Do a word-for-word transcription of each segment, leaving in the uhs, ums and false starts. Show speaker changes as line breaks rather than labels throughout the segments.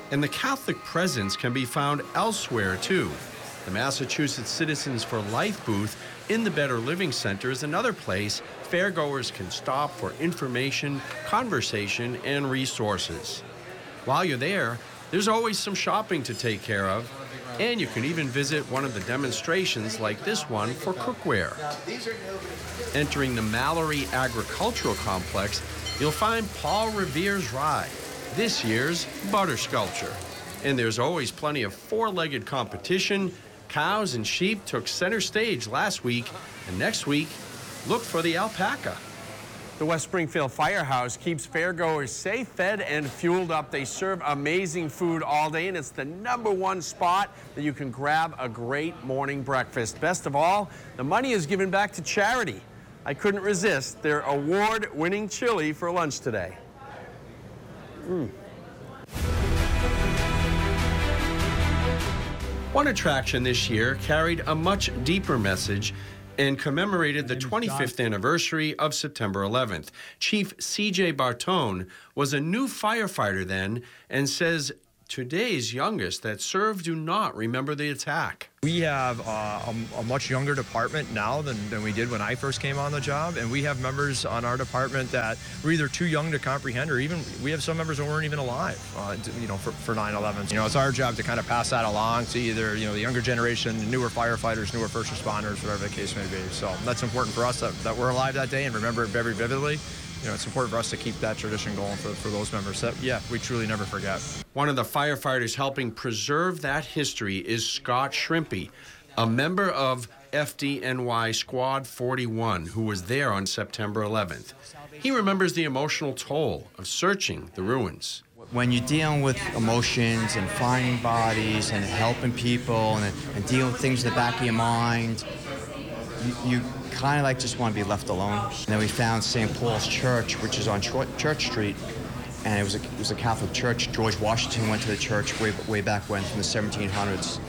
And the Catholic presence can be found elsewhere, too. The Massachusetts Citizens for Life booth in the Better Living Center is another place fairgoers can stop for information, conversation, and resources. While you're there, there's always some shopping to take care of, and you can even visit one of the demonstrations like this one for cookware. Entering the Mallory Agricultural Complex, you'll find Paul Revere's Ride, this year's butter sculpture. And there's always plenty of four-legged competition. Cows and sheep took center stage last week, and next week, look for the alpaca. The West Springfield Firehouse keeps fairgoers safe, fed, and fueled up. They serve amazing food all day, and it's the number one spot that you can grab a great morning breakfast. Best of all, the money is given back to charity. I couldn't resist their award-winning chili for lunch today. Mm. One attraction this year carried a much deeper message and commemorated the twenty-fifth anniversary of September eleventh. Chief C J Bartone was a new firefighter then and says today's youngest that served do not remember the attack.
We have uh, a, a much younger department now than, than we did when I first came on the job, and we have members on our department that were either too young to comprehend, or even we have some members that weren't even alive, uh, to, you know, for, for nine eleven. You know, it's our job to kind of pass that along to either, you know, the younger generation, the newer firefighters, newer first responders, whatever the case may be. So that's important for us that, that we're alive that day and remember it very vividly. You know, it's important for us to keep that tradition going for, for those members that, yeah, we truly never forget.
One of the firefighters helping preserve that history is Scott Shrimpy, a member of F D N Y Squad forty-one who was there on September eleventh. He remembers the emotional toll of searching the ruins.
When you're dealing with emotions and finding bodies and helping people and, and dealing with things in the back of your mind, you, you kind of like just want to be left alone. And then we found Saint Paul's Church, which is on Church Street, and it was a, it was a Catholic church. George Washington went to the church way, way back when, from the seventeen hundreds,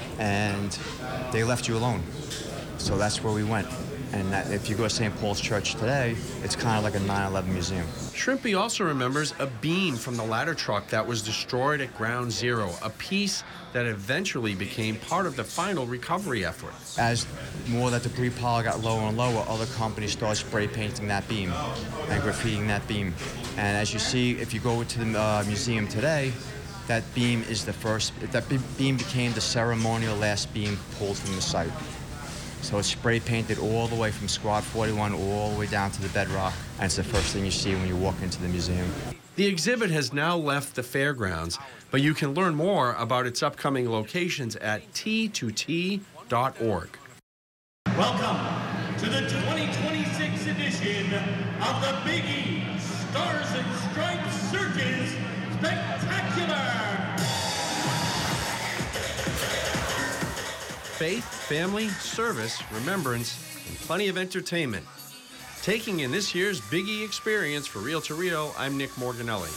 and they left you alone. So that's where we went. And that, if you go to Saint Paul's Church today, it's kind of like a nine eleven museum.
Shrimpy also remembers a beam from the ladder truck that was destroyed at Ground Zero, a piece that eventually became part of the final recovery effort.
As more that debris pile got lower and lower, other companies started spray painting that beam and graffitiing that beam. And as you see, if you go to the uh, museum today, that beam is the first, that beam became the ceremonial last beam pulled from the site. So it's spray painted all the way from Squad forty-one all the way down to the bedrock, and it's the first thing you see when you walk into the museum.
The exhibit has now left the fairgrounds, but you can learn more about its upcoming locations at T two T dot org.
Welcome to the twenty twenty-six edition of the Big E Stars and Stripes Circus Spectacular.
Faith, family, service, remembrance, and plenty of entertainment. Taking in this year's Big E experience for Reel to Reel, I'm Nick Morganelli.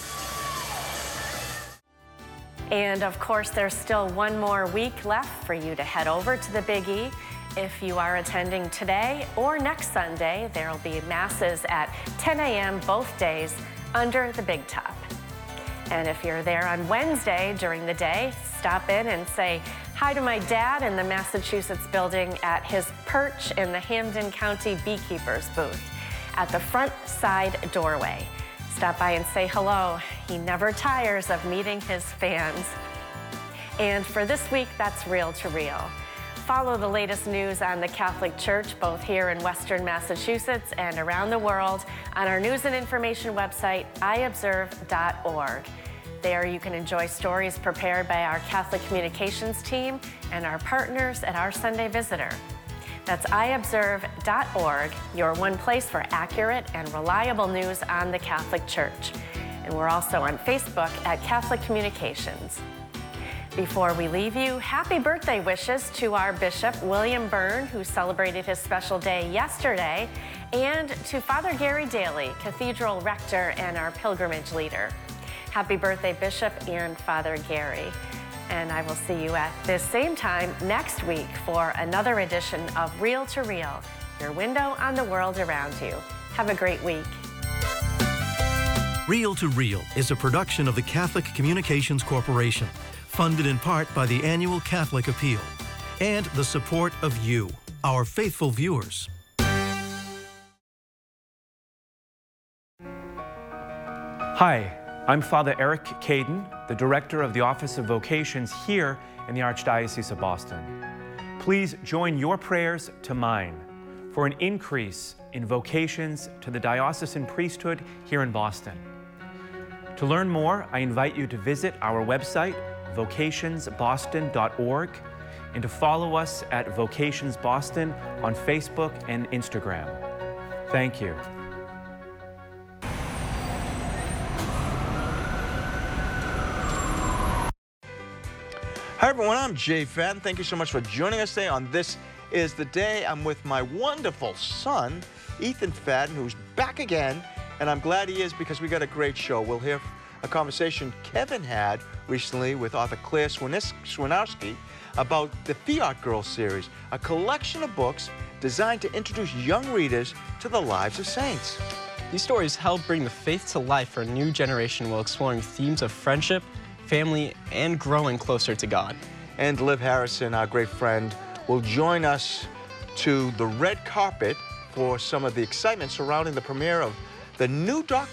And of course, there's still one more week left for you to head over to the Big E. If you are attending today or next Sunday, there will be masses at ten a m both days under the Big Top. And if you're there on Wednesday during the day, stop in and say hi to my dad in the Massachusetts building at his perch in the Hampden County Beekeepers booth at the front side doorway. Stop by and say hello. He never tires of meeting his fans. And for this week, that's Reel to Reel. Follow the latest news on the Catholic Church, both here in Western Massachusetts and around the world, on our news and information website, i observe dot org. There you can enjoy stories prepared by our Catholic Communications team and our partners at Our Sunday Visitor. That's i observe dot org, your one place for accurate and reliable news on the Catholic Church. And we're also on Facebook at Catholic Communications. Before we leave you, happy birthday wishes to our Bishop, William Byrne, who celebrated his special day yesterday, and to Father Gary Daly, Cathedral Rector and our pilgrimage leader. Happy birthday, Bishop and Father Gary. And I will see you at this same time next week for another edition of Reel to Reel, your window on the world around you. Have a great week.
Reel to Reel is a production of the Catholic Communications Corporation, funded in part by the annual Catholic Appeal, and the support of you, our faithful viewers.
Hi, I'm Father Eric Caden, the Director of the Office of Vocations here in the Archdiocese of Boston. Please join your prayers to mine for an increase in vocations to the diocesan priesthood here in Boston. To learn more, I invite you to visit our website, vocations boston dot org, and to follow us at Vocations Boston on Facebook and Instagram. Thank you.
Hi everyone, I'm Jay Fadden. Thank you so much for joining us today on This Is the Day. I'm with my wonderful son, Ethan Fadden, who's back again, and I'm glad he is because we got a great show. We'll hear a conversation Kevin had recently with author Claire Swinis- Swinarski about the Fiat Girls series, a collection of books designed to introduce young readers to the lives of saints.
These stories help bring the faith to life for a new generation while exploring themes of friendship, family, and growing closer to God.
And Liv Harrison, our great friend, will join us to the red carpet for some of the excitement surrounding the premiere of the new documentary